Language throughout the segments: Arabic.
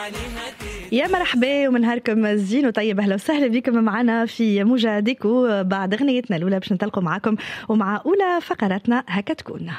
يا مرحبا ومن نهاركم زين وطيب. اهلا وسهلا بكم معنا في موجة ديكو. بعد اغنيتنا الاولى باش ننطلقوا معكم ومع اولى فقراتنا هكا تكون.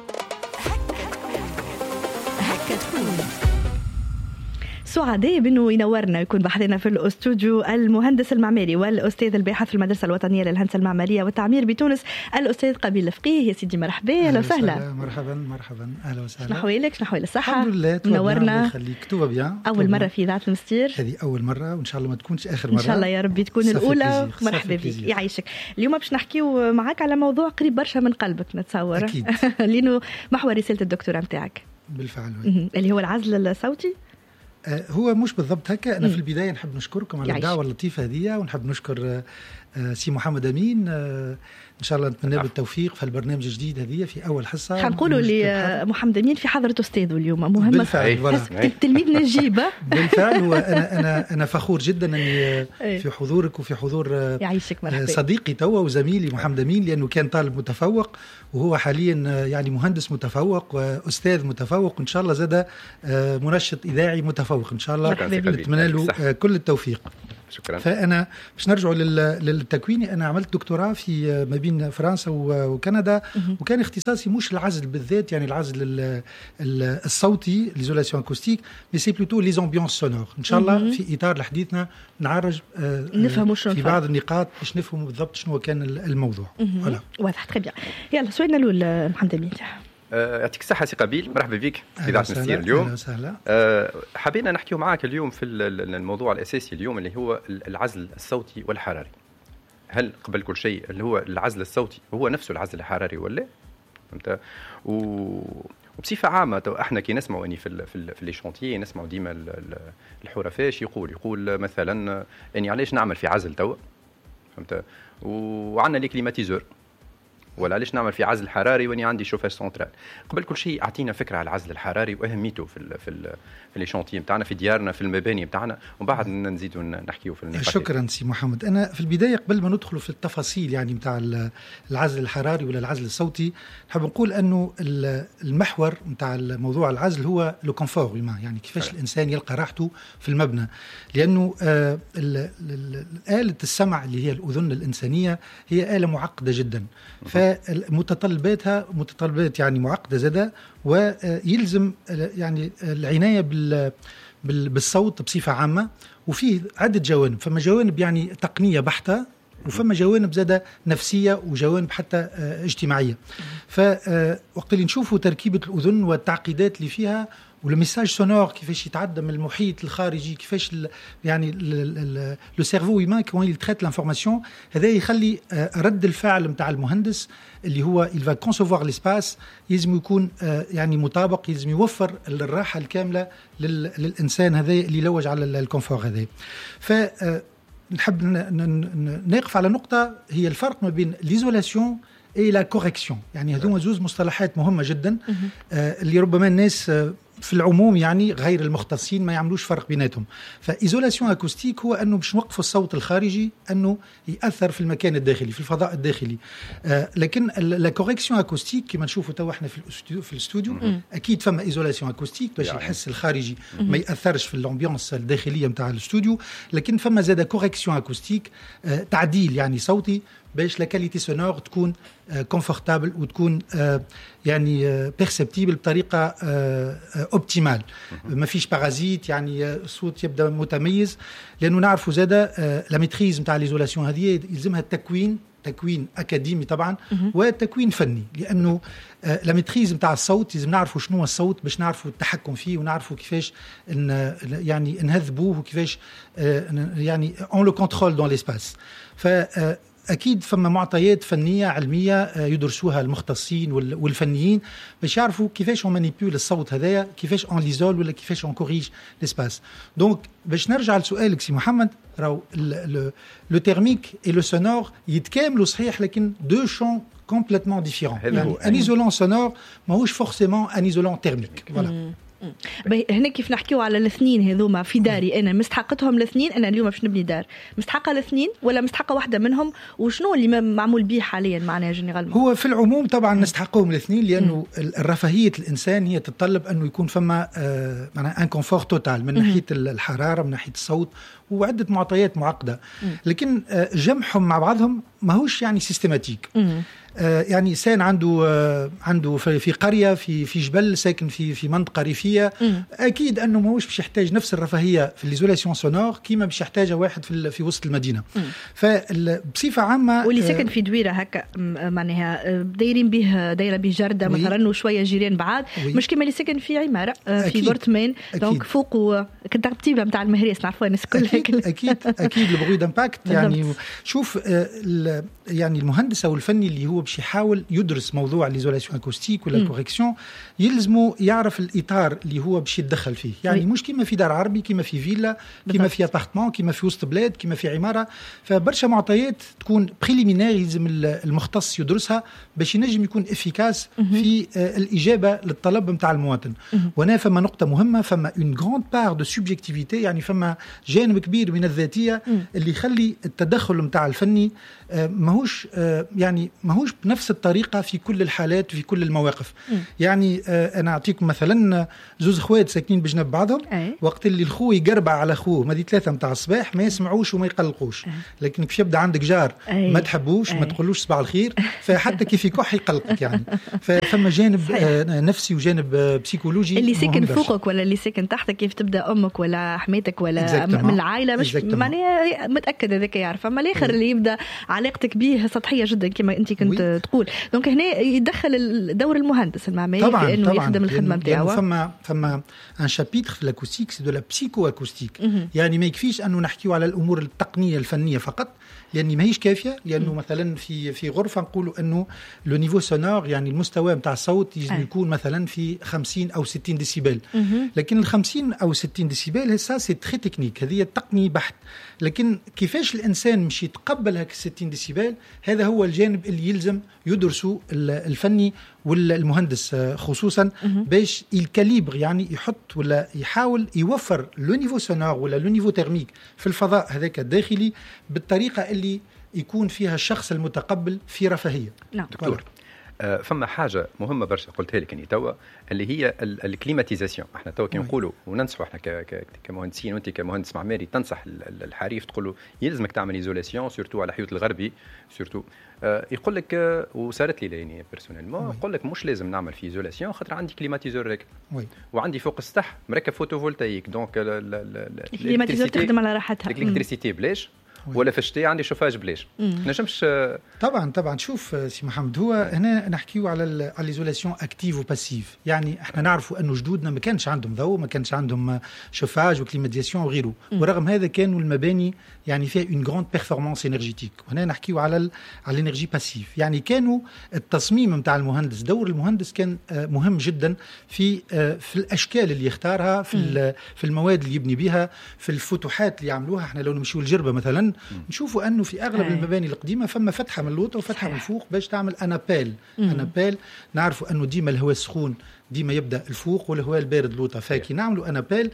سعداء بأنه ينورنا يكون بحثنا في الاستوديو المهندس المعماري والأستاذ الباحث في المدرسة الوطنية للهندسة المعمارية والتعمير بتونس الأستاذ قبيل الفقيه. يا سيدي مرحبا. أهلا وسهلا. مرحبا أهلا وسهلا. شنو حوالك؟ شنو حوال الصحة؟ الحمد لله منورنا. يخليك. توبة بيان. أول مرة في إذاعة المستير. هذه أول مرة وإن شاء الله ما تكونش آخر مرة. إن شاء الله يا ربي تكون الأولى. مرحبا بك يعيشك. اليوم باش نحكيو معاك على موضوع قريب برشا من قلبك نتصور. أكيد. لأنه محور رسالة الدكتوراه متاعك. بالفعل. اللي هو العزل الصوتي. هو مش بالضبط هكا. أنا في البداية نحب نشكركم على الدعوة اللطيفة هذه، ونحب نشكر سي محمد أمين. إن شاء الله نتمنى له التوفيق في البرنامج الجديد هذه في أول حصة. حنقولوا لمحمد أمين في حضرة أستاذه اليوم مهمة. بالفعل. التلميذ نجيبه. بالفعل. وأنا فخور جدا أني في حضورك وفي حضور يعيشك. مرحبا. صديقي توا وزميلي محمد أمين، لأنه كان طالب متفوق وهو حاليا يعني مهندس متفوق وأستاذ متفوق، وإن شاء الله زاد منشط إذاعي متفوق إن شاء الله. نتمنى له كل التوفيق. شكرا. فأنا باش نرجعوا للتكوين. أنا عملت دكتوراه في ما بين فرنسا وكندا، وكان اختصاصي مش العزل بالذات، يعني العزل الصوتي ليزولاسيون اكوستيك، مي سي بلوتو لي زامبيونس سونور. إن شاء الله في إطار حديثنا نعرج نفهموا في بعض النقاط باش نفهموا بالضبط شنو كان الموضوع. واضح. تري بيان. يلا سؤالنا الأول محمد أمين. يعطيك الصحة سي قبيل. مرحبا بك في إذاعة المستير اليوم. أهلا وسهلا. حبينا نحكيو معاك اليوم في الموضوع الأساسي اليوم اللي هو العزل الصوتي والحراري. هل قبل كل شيء اللي هو العزل الصوتي هو نفسه العزل الحراري ولا؟ فهمت؟ وبصفة عامة احنا كي نسمعوا اني في لي شونتيي نسمعوا ديما الحرفاش يقول مثلا اني علاش نعمل في عزل توا، فهمت؟ وعندنا لي كليماتيزور، ولا علاش نعمل في عزل حراري واني عندي شوفاج سنترال. قبل كل شيء اعطينا فكره على العزل الحراري واهميته في لي شونتيي نتاعنا في ديارنا في المباني نتاعنا، ومن بعد نزيدوا نحكيوا في النقاش. شكرا سي محمد. انا في البدايه قبل ما ندخلوا في التفاصيل يعني نتاع العزل الحراري ولا العزل الصوتي، نحب نقول انه المحور نتاع موضوع العزل هو لو كونفور، يعني كيفاش الانسان يلقى راحته في المبنى. لانه آلة السمع اللي هي الأذن الإنسانية هي آلة معقدة جدا، فمتطلباتها متطلبات يعني معقدة زادة، ويلزم يعني العناية بالصوت بصفة عامة. وفيه عدة جوانب، فما جوانب يعني تقنية بحتة، وفما جوانب زادة نفسية، وجوانب حتى اجتماعية. فوقت اللي نشوفوا تركيبة الأذن والتعقيدات اللي فيها والميساج سونور كيفاش يتعدى من المحيط الخارجي، كيفاش يعني لو سيرفو هيومان كون يتريت لانفورماسيون، هذا يخلي رد الفعل نتاع المهندس اللي هو il va concevoir l'espace يلزم يكون يعني مطابق، يلزم يوفر الراحة الكاملة للإنسان هذا اللي يلوج على الكونفور هذا. فنحب نقف على نقطة هي الفرق ما بين ليزولاسيون اي لا كوريكسيون. يعني هذوما زوز مصطلحات مهمة جدا اللي ربما الناس في العموم يعني غير المختصين ما يعملوش فرق بيناتهم. فإيزولاسيون أكوستيك هو أنه باش نوقفوا الصوت الخارجي أنه يأثر في المكان الداخلي في الفضاء الداخلي. لكن لا كوريكسيون أكوستيك كما نشوفوا تو احنا في الاستوديو أكيد فما إيزولاسيون أكوستيك باش الحس الخارجي ما يأثرش في الأمبيونس الداخلية متاع الاستوديو، لكن فما زاد كوريكسيون أكوستيك تعديل يعني صوتي باش لا كاليتي سونور تكون كونفورتابل وتكون يعني بيرسبتيبل بطريقه اوبتيمال، ما فيش بارازيت، يعني الصوت يبدا متميز. لانه نعرفوا زاده لا ميتريز نتاع ليزولاسيون هذه يلزمها تكوين اكاديمي طبعا وتكوين فني، لانه لا ميتريز نتاع الصوت لازم نعرفوا شنو هو الصوت باش نعرفوا التحكم فيه، ونعرفوا كيفاش يعني نهذبوه، وكيفاش يعني اون لو كونترول دون ليسباس. ف أكيد فما معطيات فنية علمية يدرسوها المختصين والفنيين باش يعرفوا كيفاش on manipule الصوت هذايا، كيفاش on l'isole ولا كيفاش on corrige l'espace. دونك باش نرجع لسؤالك سي محمد، راهو لو تيرميك اي لو سونور يتكاملوا صحيح، لكن دو شون كومبليتمون ديفيرون. يعني ان ايزولون سونور ماهوش فورسيمون ان ايزولون تيرميك. فوالا هنا كيف نحكيو على الاثنين هذوما في داري، انا مستحقتهم الاثنين، انا اليوم باش نبني دار مستحقه الاثنين ولا مستحقه واحده منهم؟ وشنو اللي معمول به حاليا معناها جينيرالمون؟ هو في العموم طبعا نستحقهم الاثنين، لانه الرفاهيه الانسان هي تتطلب انه يكون فما معناها ان كونفور توتال من ناحيه الحراره، من ناحيه الصوت، وعده معطيات معقده. لكن جمعهم مع بعضهم ماهوش يعني سيستماتيك. يعني إنسان عنده في قرية في جبل، ساكن في منطقة ريفية، أكيد أنه ماهوش باش يحتاج نفس الرفاهية في الإيزولاسيون سونور كيما باش يحتاجها واحد في وسط المدينة. فبصفة عامة واللي ساكن في دويرة هكا معناها دايرة به جردة مثلا وشوية جيران بعاد، مش كيما اللي ساكن في عمارة في بورتمان دونك فوق كالترتيبة متاع المهريس نعرفوها الناس كلها. أكيد البغوي دامباكت. يعني شوف يعني المهندس أو الفني اللي هو باش يحاول يدرس موضوع الإيزولاسيون أكوستيك ولا الكوريكسيون يلزمه يعرف الإطار اللي هو باش يتدخل فيه. يعني مش كيما في دار عربي، كيما في فيلا، كيما في أبارتمان، كيما في وسط بلاد، كيما في عمارة. فبرشا معطيات تكون بريليمينير يلزم المختص يدرسها باش ينجم يكون إفيكاس في الإجابة للطلب متاع المواطن. وهنا فما نقطة مهمة، فما une grande part de subjectivité، يعني فما جانب كبير من الذاتية اللي يخلي التدخل متاع الفني ماهوش بنفس الطريقة في كل الحالات وفي كل المواقف. يعني أنا أعطيكم مثلا زوز أخوات ساكنين بجنب بعضهم، وقت اللي الخو يقربع على أخوه مدي 3 متاع الصباح ما يسمعوش وما يقلقوش. لكن كيف يبدأ عندك جار ما تحبوش ما تقولوش صباح الخير، فحتى كيف يكح يقلقك. يعني فما جانب نفسي وجانب بسيكولوجي. اللي ساكن فوقك ولا اللي ساكن تحتك كيف تبدأ أمك ولا حماتك ولا من العائلة مش معناها متأكد هذاك يعرف. أما الآخر اللي يبدأ علاقتك به سطحية جدا كما أنت كنت تقول. دونك هنا يدخل الدور المهندس المعماري في انه يخدم الخدمه نتاعو. فما ان شابيتر في الاكوستيك سي دو لا بسيكو اكوستيك. يعني ما يكفيش انه نحكيو على الامور التقنيه الفنيه فقط، لأن ما هيش كافية. لأنه مثلا في غرفة نقولوا أنه لو نيفو سونور، يعني المستوى متاع الصوت يجب يكون مثلا في 50 أو 60 ديسيبل. لكن ال 50 أو 60 ديسيبل هسا سي تري تكنيك، هذه تقني بحت. لكن كيفاش الإنسان مش يتقبل هك 60 ديسيبل، هذا هو الجانب اللي يلزم يدرسوا الفني والمهندس خصوصا باش الكاليبر، يعني يحط ولا يحاول يوفر لو نيفو سونور ولا لو نيفو تيرميك في الفضاء هذاك الداخلي بالطريقة اللي يكون فيها الشخص المتقبل في رفاهية. نعم. دكتور فما حاجة مهمة برشا قلتها لك اني توا، اللي هي الكليماتيزاسيون. احنا توا كي نقولوا وننصحوا احنا كمهندسين، وانت كمهندس معماري تنصح الحريف تقول له يلزمك تعمل ايزولاسيون سورتو على حيوط الغربي سورتو. يقول لك وصارت لي يعني بيرسونيلمون، يقول لك مش لازم نعمل في ايزولاسيون خاطر عندي كليماتيزور راكب وعندي فوق السطح مركب فوتوفولتايك، دونك الكليماتيزور تخدم على راحتها. الالكتريسيتي بلاش ولا في الشتاء عندي شوفاج بلاش. نجمش طبعا شوف سي محمد، هو هنا نحكيو على الايزولاسيون اكتيف وباسيف. يعني احنا نعرفوا انه جدودنا ما كانش عندهم ضوء، ما كانش عندهم شوفاج وكليماتيزاسيون وغيره، ورغم هذا كانوا المباني يعني فيها اون غراند بيرفورمانس انرجيتيك. وهنا نحكيو على الانرجي باسيف. يعني كانوا التصميم نتاع المهندس، دور المهندس كان مهم جدا في الاشكال اللي يختارها، في المواد اللي يبني بها، في الفتوحات اللي يعملوها. احنا لو نمشيو الجربة مثلا نشوفوا انه في اغلب المباني القديمه فما فتحه من اللوطه وفتحه من الفوق باش تعمل انابيل. نعرفوا انه ديما الهواء السخون ديما يبدا الفوق والهواء البارد لوطه، فكي نعملوا انابيل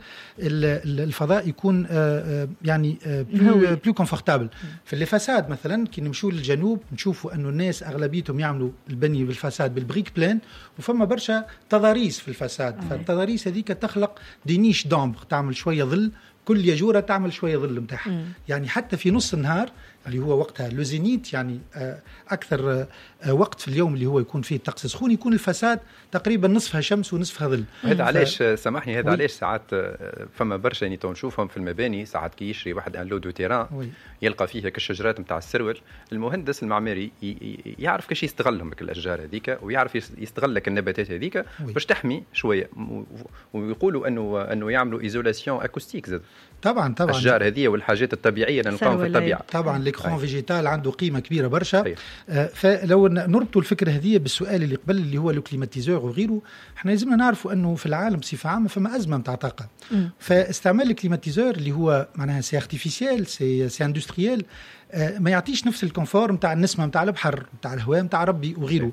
الفضاء يكون يعني بلو كونفورتابل. في الفساد مثلا كي نمشوا للجنوب نشوفوا انه الناس اغلبيتهم يعملوا البني بالفساد بالبريك بلان، وفما برشا تضاريس في الفساد. فالتضاريس هذيك تخلق دي نيش دامبر، تعمل شويه ظل، كل يجورة تعمل شوية ظل متاعها. يعني حتى في نص النهار اللي هو وقتها لوزينيت، يعني أكثر وقت في اليوم اللي هو يكون فيه الطقس سخون، يكون الفساد تقريبا نصفها شمس ونصفها ظل. هذا علاش سامحني، هذا علاش ساعات فما برشا يعني نشوفهم في المباني ساعات كي يشري واحد ان لو دو تيران يلقى فيه كالشجرات نتاع السرول. المهندس المعماري يعرف كيفاش يستغلهم الاشجار هذيك، ويعرف يستغل لك النباتات هذيك باش تحمي شويه. ويقولوا انه يعملوا ايزولاسيون اكوستيك زاد. طبعا الاشجار هذه والحاجات الطبيعيه اللي نلقاهم في الطبيعه. طبعا ليكرون فيجيتال عنده قيمه كبيره برشا. فلو نربطوا الفكره هذه بالسؤال اللي قبل اللي هو الكليماتيزور وغيره، احنا لازمنا نعرفوا انه في العالم بصفه عامه فما ازمه نتاع طاقه. فاستعمال الكليماتيزور اللي هو معناها سي ارتيفيسيال سي اندستريال ما يعطيش نفس الكونفور نتاع النسمه نتاع البحر نتاع الهواء نتاع ربي وغيره.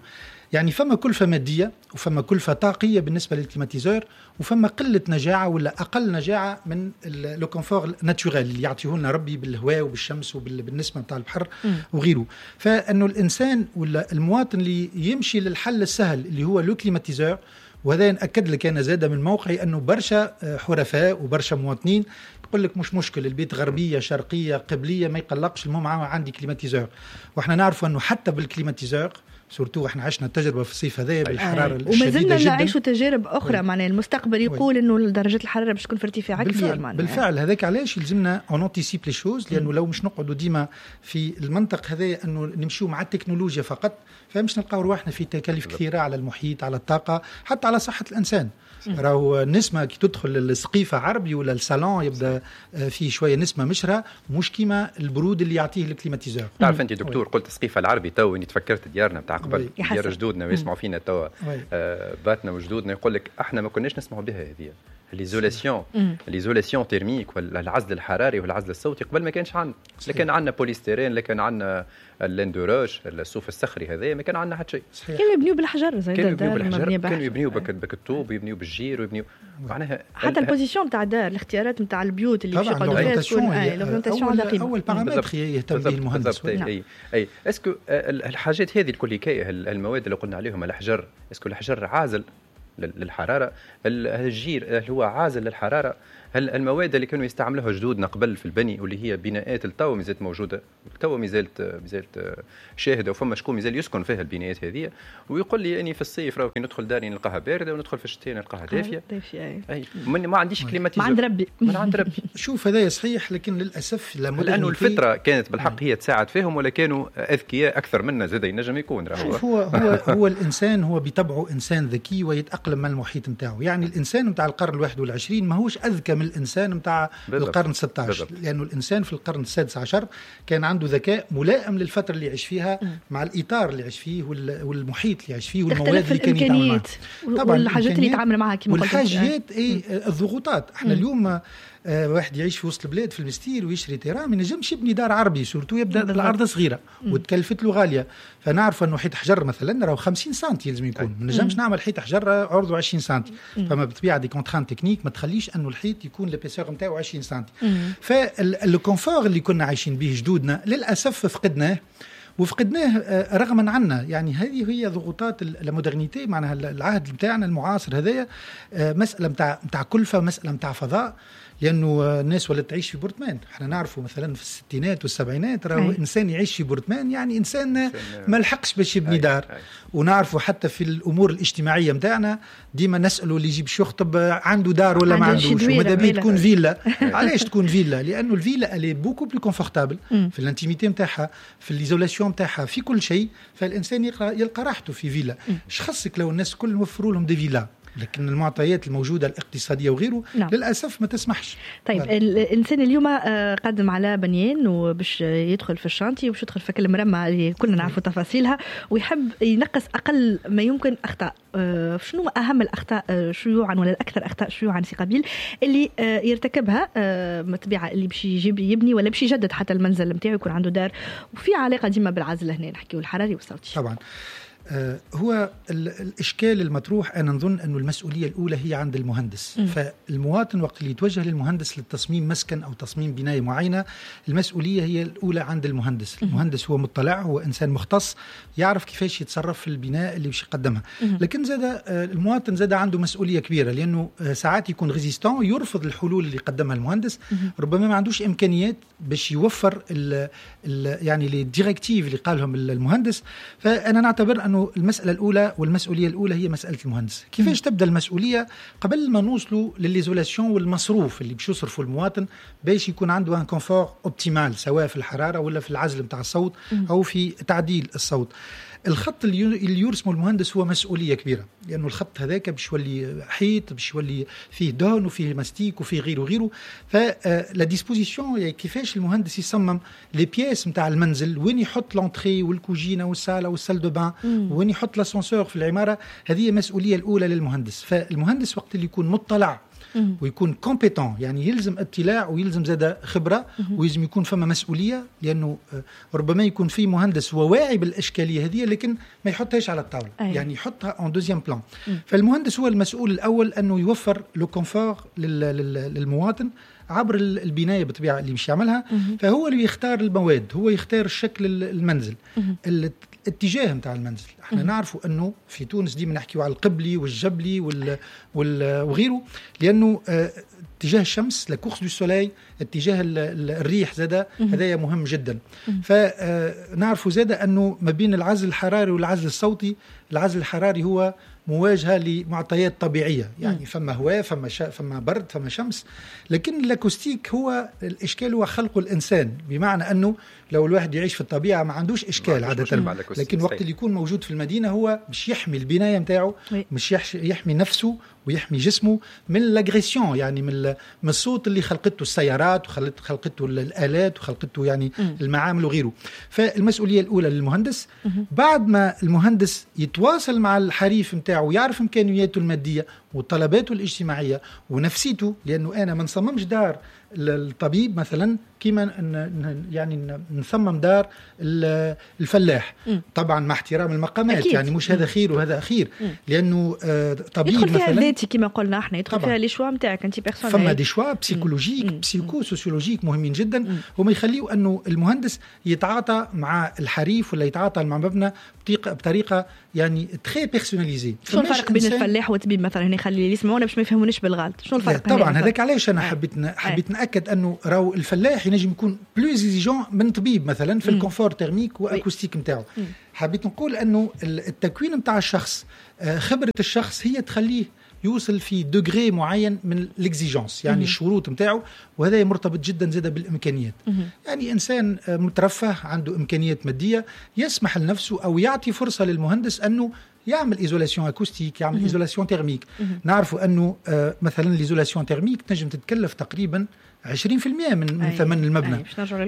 يعني فما كلفة مادية وفما كلفة طاقية بالنسبة للكليماتيزور، وفما قلة نجاعة ولا أقل نجاعة من لو كونفور ناتوريل اللي يعطيه لنا ربي بالهواء وبالشمس وبالنسمة متاع البحر وغيره. فإنه الإنسان ولا المواطن اللي يمشي للحل السهل اللي هو لو كليماتيزور، وهذا نأكد لك أنا زاد من موقعي أنه برشا حرفاء وبرشا مواطنين يقول لك مش مشكل، البيت غربية شرقية قبلية ما يقلقش، المهم عندي كليماتيزور. وإحنا نعرف أنه حتى بالكليماتيزور سورتو احنا عشنا التجربه في الصيف هذايا بالحراره الشديده جدا، وما زلنا نعيشوا تجارب اخرى. معناها المستقبل يقول انه درجه الحراره باش تكون في ارتفاع كبير. بالفعل هذاك علاش يلزمنا اون انتيسيب لي شوز، لانه لو مش نقعدوا ديما في المنطق هذايا انه نمشيو مع التكنولوجيا فقط، فمش نلقاو رواحنا في تكاليف كثيره على المحيط، على الطاقه، حتى على صحه الانسان. راهو نسمة كي تدخل السقيفة عربي ولا الصالون يبدأ فيه شوية نسمة مشرة، مش كيما البرود اللي يعطيه الكليماتيزور. تعرف أنت دكتور قلت سقيفة العربي، تو إني تفكرت ديارنا بتاع قبل، ديار جدودنا ويسمعوا فينا توا باتنا وجدودنا يقول لك احنا ما كناش نسمعوا بها هذه ليزولاسيون تيرميك ولا العزل الحراري والعزل الصوتي قبل ما كانش عندنا. لكن عندنا بوليستيرين، لكن عندنا الاندوراج الصوف الصخري هذا، ما كان عندنا حتى شيء. كانوا يبنيوا بالحجر، كانوا يبنيوا بالطوب ويبنيوا بالجير ويبنيوا معناها حتى البوزيشن تاع الدار، الاختيارات نتاع البيوت اللي يقعدوا فيها تكون اول بارامتر يهتم به المهندس. اي اسكو الحاجات هذه الكل حكايه، المواد اللي قلنا عليهم الحجر، اسكو الحجر عازل للحراره؟ الجير هل هو عازل للحراره؟ هل المواد اللي كانوا يستعملوها جدودنا قبل في البني واللي هي بناءات التو مازالت موجوده، التو مازالت شاهده، وفما شكون مازال يسكن فيها البنايات هذه، ويقول لي اني في الصيف راهو كي ندخل داري نلقاها بارده وندخل في الشتاء نلقاها دافيه. اي ما عنديش كليماتيزور، من عند ربي شوف هذا صحيح، لكن للاسف لانه الفطره كانت بالحق هي تساعد فيهم، ولا كانوا اذكياء اكثر منا زاد ينجم يكون. هو الانسان هو بطبعه انسان ذكي ويتاقلم مع المحيط نتاعو. يعني الانسان نتاع القرن ال21 ماهوش اذكى من الانسان نتاع القرن 16، لانه الانسان في القرن السادس عشر كان عنده ذكاء ملائم للفتره اللي يعيش فيها، مع الاطار اللي يعيش فيه والمحيط اللي يعيش فيه والمواد اللي كان يتعامل معها، طبعا الحاجات اللي يتعامل معها كما قلت، والحاجيات الضغوطات. احنا اليوم واحد يعيش في وسط البلاد في المستير ويشري تيران، ما ينجمش يبني دار عربي، سورتو يبدا الارض صغيره وتكلفت له غاليه. فنعرف انه حيط حجر مثلا راهو 50 سم يلزم يكون، ما نجمش نعمل حيط حجر عرضه 20 سم. فما بالطبيعه دي كونترانت تكنيك ما تخليش انه الحيط يكون لابيسور نتاعو 20 سم. فالكونفور اللي كنا عايشين به جدودنا للاسف فقدناه رغما عنا. يعني هذه هي ضغوطات المودرنيتي، معناها العهد بتاعنا المعاصر هذايا مساله متاع كلفه، مساله متاع فضاء، لانه الناس ولات تعيش في بورتمان. احنا نعرفوا مثلا في الستينات والسبعينات راهو انسان يعيش في بورتمان يعني انسان ما لحقش باش يبني دار. ونعرفوا حتى في الامور الاجتماعيه نتاعنا ديما نسالوا اللي يجيب شخطب عنده دار ولا ما عندوش، وماذا بيه تكون فيلا. علاش تكون فيلا؟ لانه الفيلا اللي بوكو بلو كونفورتابل في الانتيميتي نتاعها، في الايزولاسيون نتاعها، في كل شيء. فالانسان يلقى راحته في فيلا. اش خصك لو الناس كل نوفروا لهم دي فيلا، لكن المعطيات الموجودة الاقتصادية وغيره للأسف ما تسمحش. طيب الإنسان اليوم قدم على بنيان وباش يدخل في الشانتي وباش يدخل في كل مرمى اللي كلنا نعرفوا تفاصيلها، ويحب ينقص أقل ما يمكن أخطاء. شنو أهم الأخطاء شيوعا ولا الأكثر أخطاء شيوعا سي قبيل اللي يرتكبها متبعة اللي باش يبني ولا باش يجدد حتى المنزل نتاعو يكون عنده دار وفي علاقة ديما بالعزل؟ هنا نحكيو الحراري والصوتي. طبعا هو الإشكال المطروح، أنا نظن أن المسؤولية الأولى هي عند المهندس. فالمواطن وقت اللي يتوجه للمهندس للتصميم مسكن أو تصميم بناية معينة، المسؤولية هي الأولى عند المهندس. المهندس هو مطلع، هو إنسان مختص يعرف كيفاش يتصرف في البناء اللي باش يقدمها. لكن زاد المواطن زاد عنده مسؤولية كبيرة، لأنه ساعات يكون ريزيستان، يرفض الحلول اللي قدمها المهندس، ربما ما عندوش إمكانيات باش يوفر يعني لي ديريكتيف اللي قالهم المهندس. فأنا نعتبر أنه المسألة الأولى والمسؤولية الأولى هي مسألة المهندس. كيفاش تبدأ المسؤولية؟ قبل ما نوصلوا للإيزولاسيون والمصروف اللي باش يصرفوا المواطن باش يكون عنده ان كونفور اوبتيمال، سواء في الحرارة ولا في العزل متاع الصوت أو في تعديل الصوت. الخط اللي يرسمه المهندس هو مسؤولية كبيرة، لأنه الخط هذاك باش يولي حيط، باش يولي فيه دهن وفيه ماستيك وفيه غيره. فلا ديسبوزيسيون يعني كيفاش المهندس يصمم لي بياس نتاع المنزل، وين يحط لونتري والكوجينة والصالة والسال دو بان، وين يحط لاسانسور في العمارة، هذه مسؤولية الأولى للمهندس. فالمهندس وقت اللي يكون مطلع ويكون كومبيتون، يعني يلزم اطلاع ويلزم زاد خبره ويلزم يكون فما مسؤوليه، لانه ربما يكون في مهندس هو واعي بالاشكاليه هذه لكن ما يحطهاش على الطاوله، يعني يحطها اون دوزيام بلان. فالمهندس هو المسؤول الاول انه يوفر لو كونفور للمواطن عبر البنايه بالطبيعه اللي مش يعملها. فهو اللي يختار المواد، هو يختار الشكل المنزل، الاتجاه متاع المنزل. احنا نعرفوا انه في تونس ديما نحكيوا على القبلي والجبلي وغيره، لانه اتجاه الشمس لكورس دو سولاي، اتجاه الريح زاده هذايا مهم جدا. فنعرفوا زاده انه ما بين العزل الحراري والعزل الصوتي، العزل الحراري هو مواجهه لمعطيات طبيعيه، يعني فما هواء، فما برد، فما شمس. لكن الاكوستيك هو الاشكال هو خلق الانسان، بمعنى انه لو الواحد يعيش في الطبيعه ما عندوش اشكال عاده، لكن وقت اللي يكون موجود في المدينه هو مش يحمي البنايه نتاعو، مش يحمي نفسه ويحمي جسمه من الاغريسيون، يعني من الصوت اللي خلقته السيارات وخلقته الالات وخلقته يعني المعامل وغيره. فالمسؤوليه الاولى للمهندس. بعد ما المهندس يتواصل مع الحريف نتاعو ويعرف امكانياته الماديه وطلباته الاجتماعيه ونفسيته، لانه انا ما نصممش دار الطبيب مثلا كيما يعني نصمم دار الفلاح، طبعا مع احترام المقامات أكيد. يعني مش هذا خير وهذا اخير، لانه طبيب يدخل فيها مثلا ذاتي كما قلنا احنا، يدخل فيها لي شوا نتاعك انت بيرسونيل، فما دي شوا بسيكولوجيك بسيكو سوسيولوجيك مهمين جدا، هما يخليوا انه المهندس يتعاطى مع الحريف ولا يتعاطى مع مبنى بطريقه يعني تري بيرسوناليزي. شنو الفرق بين الفلاح والطبيب مثلا؟ هنا خلي اللي يسمعونا باش ما يفهمونيش بالغلط، شنو الفرق؟ طبعا هذاك علاش انا حبيت ناكد انه راهو الفلاح ينجم يكون بلو اكزيجون من طبيب مثلا في الكونفور تيرميك واكوستيك نتاعو. حبيت نقول انه التكوين نتاع الشخص، خبره الشخص هي تخليه يوصل في دوغري معين من الاكزيجونس، يعني الشروط نتاعو، وهذا مرتبط جدا زاده بالامكانيات. يعني انسان مترفه عنده امكانيات ماديه يسمح لنفسه او يعطي فرصه للمهندس انه يعمل ايزولاسيون اكوستيك، يعمل ايزولاسيون تيرميك. نعرفوا انه مثلا الايزولاسيون تيرميك تنجم تتكلف تقريبا 20% من ثمن المبنى،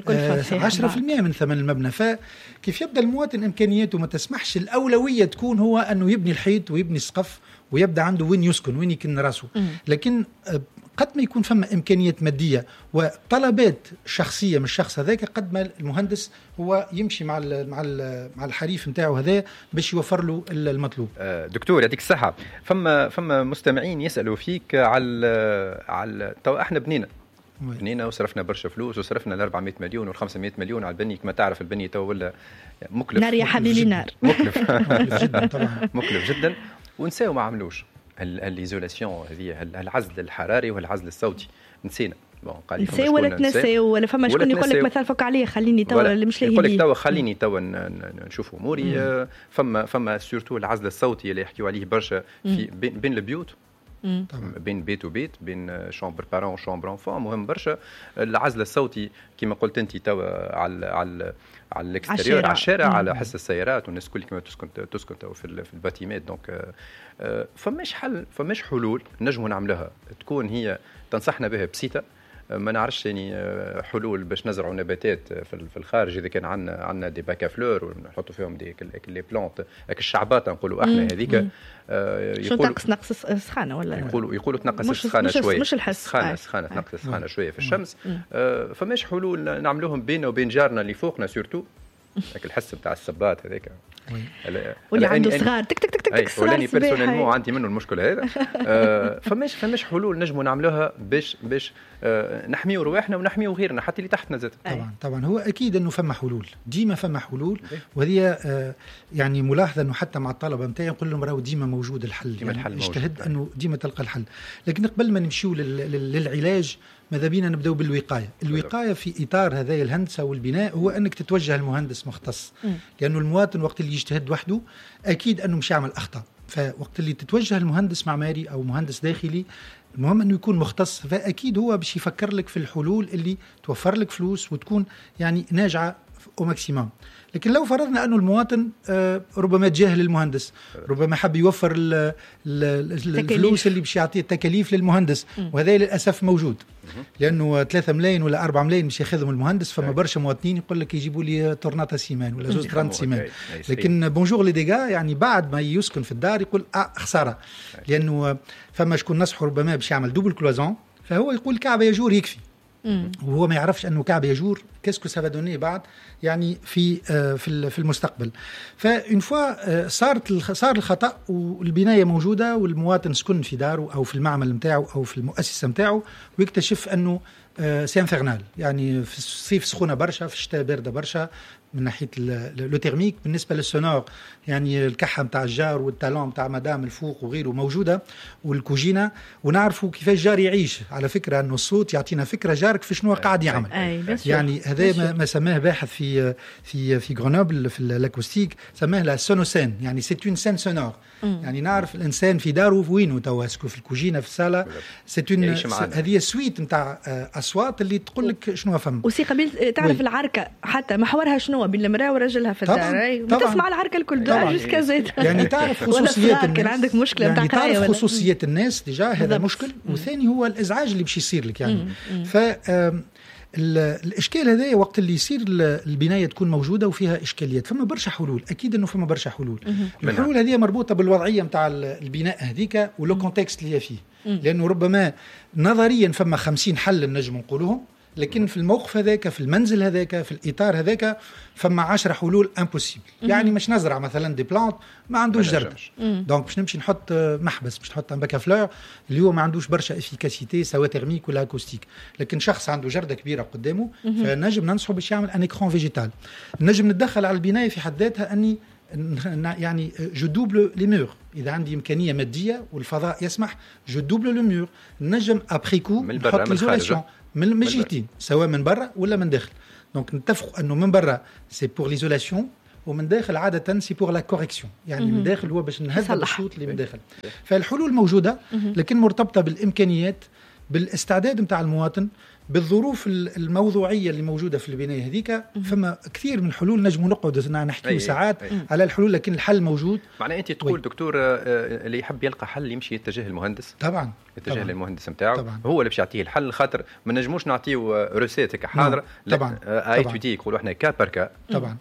10% من ثمن المبنى. فكيف يبدأ المواطن إمكانياته ما تسمحش، الأولوية تكون هو أنه يبني الحيط ويبني السقف ويبدأ عنده وين يسكن، وين يكن راسه. لكن قد ما يكون فما إمكانيات مادية وطلبات شخصية من الشخص هذاك، قد ما المهندس هو يمشي مع الحريف نتاعه هذا باش يوفر له المطلوب. دكتور يعطيك الصحة. فما مستمعين يسألوا فيك على تو احنا بنينا وصرفنا برشا فلوس، وصرفنا ال 400 مليون وال 500 مليون على البني. كما تعرف البني تو ولا مكلف، نار يا حبيبي نار، مكلف جدا طبعا، مكلف جدا، ونساو ما عملوش الايزولاسيون هذه، العزل الحراري والعزل الصوتي. نسينا نساو ولا تنساو ولا فما شكون يقول لك مثلا فك عليه خليني توا اللي مش لاهي يقول لك توا خليني توا نشوف اموري. فما سورتو العزل الصوتي اللي يحكيوا عليه برشا في بين البيوت، بين بيت وبيت، بين شامبر بارون وشامبر انفون، مهم برشا. العزل الصوتي كما قلت انت توا على الاكستيريور، على الشارع، على حس السيارات، والناس كل كما تسكن توا في الباتيمات. دونك فماش حل، فماش حلول نجموا نعملها تكون هي تنصحنا بها بسيطه. ما نعرفش يعني حلول باش نزرعوا نباتات في الخارج، اذا كان عندنا دي باكا فلور ونحطوا فيهم دي لي بلانت الشعبات نقولوا احنا هذيك. شو نقص السخانه ولا يقولوا تنقص السخانه شويه، مش الحس سخانه تنقص السخانه شويه في الشمس. فماش حلول نعملوهم بيننا وبين جارنا اللي فوقنا سورتو، هذاك الحس بتاع السبات هذاك واللي عنده صغار تك تك تك تك صغار. ولاني بيرسونيلمون عندي منه المشكله هذا. فماش حلول نجموا نعملوها باش نحميو رواحنا ونحميو غيرنا حتى اللي تحتنا زاد. طبعا هو اكيد انه فما حلول، ديما فما حلول، وهذه يعني ملاحظه انه حتى مع الطلبه نتاعي نقول لهم راهو ديما موجود الحل، يعني اجتهد انه ديما تلقى الحل. لكن قبل ما نمشيو للعلاج ماذا بينا نبداو بالوقايه. الوقايه في اطار هذا الهندسه والبناء هو انك تتوجه المهندس مختص، لانه المواطن وقت اللي يجتهد وحده اكيد انه مش يعمل اخطاء. فوقت اللي تتوجه المهندس معماري او مهندس داخلي، المهم انه يكون مختص، فاكيد هو باش يفكر لك في الحلول اللي توفر لك فلوس وتكون يعني ناجعه او ماكسيموم. لكن لو فرضنا أنه المواطن ربما تجاهل المهندس، ربما حب يوفر الفلوس اللي باش يعطيه التكاليف للمهندس، وهذا للأسف موجود، لأنه 3 ملايين ولا 4 ملايين مش ياخذهم المهندس. فما برشا مواطنين يقول لك يجيبوا لي طورناتا سيمان ولا زوز 30 سيمان، لكن بونجور لي ديغا يعني بعد ما يسكن في الدار يقول خسارة، لأنه فما شكون نصحه ربما باش يعمل دوبل كلوزون، فهو يقول كعبة يجور يكفي، وهو ما يعرفش أنه كعبة يجور كيسكو سافا دوني بعد يعني في المستقبل. فإن فوا صار الخطأ والبناية موجودة والمواطن سكن في داره أو في المعمل متاعه أو في المؤسسة متاعه ويكتشف أنه سي انفرنال، يعني في الصيف سخونة برشا، في الشتاء باردة برشا من ناحية لو تيرميك. بالنسبة للسونور يعني الكحة متاع الجار والتالون متاع مدام الفوق وغيره موجودة والكوجينة، ونعرفوا كيفاش جار يعيش. على فكرة أنه الصوت يعطينا فكرة جارك في شنو قاعد يعمل. يعني هذا ما سماه باحث في غرنوبل في الاكوستيك، سماه لا سونوسين، يعني سي اون سين سونور. يعني نعرف الانسان في داره وينه توا، اسكو في الكوجينه في الصاله، سي اون هذه سويت نتاع اصوات اللي تقول لك شنو فهم. وسي قبيل تعرف العركه حتى محورها شنو بين المراه وراجلها في الدار، بتسمع العركه الكل جوسكا زيت. يعني تعرف خصوصيات الناس، كان عندك مشكله نتاع يعني تعرف خصوصيات الناس ديجا، هذا مشكل. وثاني هو الازعاج اللي باش يصير لك يعني. ف الاشكال هذا وقت اللي يصير البنايه تكون موجوده وفيها اشكاليات، فما برشا حلول، اكيد انه فما برشا حلول. الحلول هذه مربوطه بالوضعيه نتاع البناء هذيك ولو كونتكست اللي هي فيه، لانه ربما نظريا فما 50 حل نجم نقولهم، لكن في الموقف هذاك، في المنزل هذاك، في الإطار هذاك، فما 10 حلول امبوسيبل. يعني مش نزرع مثلا دي بلانت ما عندوش جردة، دونك باش نمشي نحط محبس، باش نحط امباكا فلور اللي هو ما عندوش برشا افيكاسيتي سواء ترميك ولا اكوستيك. لكن شخص عنده جردة كبيرة قدامه فنجم ننصحه باش يعمل ان اكران فيجيتال. نجم نتدخل على البناية في حد ذاتها، اني يعني جو دوبل لي مور، اذا عندي امكانيه ماديه والفضاء يسمح جو دوبل لو مور، نجم ابري كو نحط ليزولاسيون من جهتين، سواء من برا ولا من داخل. دونك نتفقوا انه من برا سي بور ليزولاسيون، ومن داخل عاده سي بور لا كوريكسيون، يعني من داخل هو باش نهذب الصوت اللي من داخل. فالحلول موجوده، لكن مرتبطه بالامكانيات، بالاستعداد نتاع المواطن، بالظروف الموضوعيه اللي موجوده في البنايه هذيك. فما كثير من الحلول نجموا نقعد نحكي ساعات على الحلول، لكن الحل موجود. معناه انت تقول دكتور اللي يحب يلقى حل يمشي يتجه المهندس، طبعا يتجه للمهندس نتاعه، هو اللي باش يعطيه الحل، خاطر ما نجموش نعطيو روسيت هكا حاضره. طبعا اي تو دي يقولوا احنا كا باركا، طبعا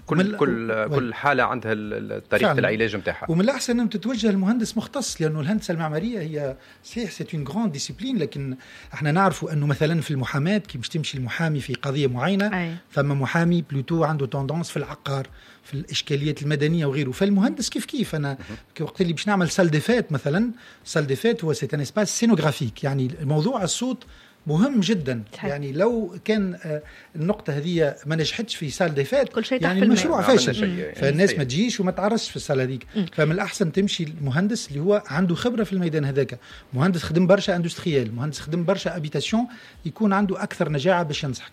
كل حاله عندها طريقه العلاج نتاعها. ومن الاحسن ان تتوجه المهندس مختص، لانه الهندسه المعماريه هي سي اون غراند ديسيبلين. لكن احنا نعرفوا انه مثلا في المحاماه كي باش تمشي المحامي في قضيه معينه، فما محامي بلوتو عنده توندونس في العقار، في الاشكاليات المدنيه وغيره. فالمهندس كيف انا وقت اللي باش نعمل سال دي فات مثلا، سال دي فات هو سي ان اسباس سينوغرافيك، يعني موضوع الصوت مهم جدا. يعني لو كان النقطة هذه ما نجحتش في سال دي فات، يعني المشروع فاشل، فالناس ما تجيش وما تعرسش في السال هذيك. فمن الأحسن تمشي المهندس اللي هو عنده خبرة في الميدان هذاك، مهندس خدم برشا اندستريال، مهندس خدم برشا ابيتاسيون، يكون عنده أكثر نجاعة باش ينصحك.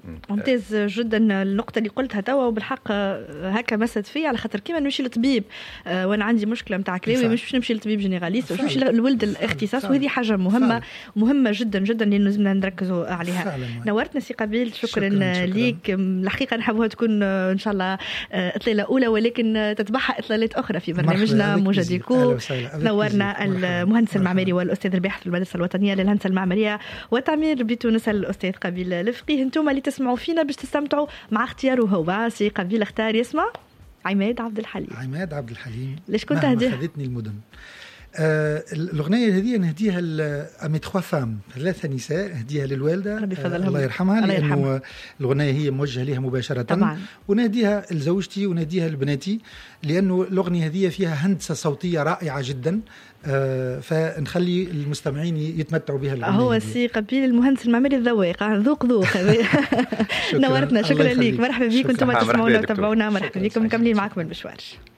ممتاز جدا النقطة اللي قلتها توا، وبالحق هكا مسد فيه، على خاطر كيما نمشي للطبيب وانا عندي مشكلة متاع كلاوي، مش نمشي للطبيب جينيراليست، مش نمشي لولد الاختصاص. وهذه حاجة مهمة جدا جدا اللي لازمنا نركزوا عليها. نورتنا سي قبيل، شكرا ليك. الحقيقة نحبها تكون إن شاء الله إطلالة أولى، ولكن تتبعها إطلالات أخرى في برنامجنا موجديكو. نورنا المهندس المعماري والأستاذ الباحث في المدرسة الوطنية للهندسة المعمارية والتعمير بتونس الأستاذ قبيل الفقيه. انتم اللي تسمعوا فينا باش تستمتعوا مع اختياره هو. سي قبيل اختار يسمع عماد عبد الحليم. عماد عبد الحليم، ليش كنت هديه؟ خذتني المدن. الأغنية هذه نهديها لأمي 3 فام، 3 نساء، نهديها للوالدة الله يرحمها، لأنه الأغنية هي موجهة لها مباشرة طبعا. ونهديها لزوجتي ونهديها لبناتي، لأنه الأغنية هذه فيها هندسة صوتية رائعة جدا، فنخلي المستمعين يتمتعوا بها الأغنية. هو سي قبيل المهندس المعماري الذواق، ذوق نورتنا، شكرا ليك، مرحبا بكم. انتم تسمعونا وتابعونا، مرحبا بكم، مكملين معكم المشوار.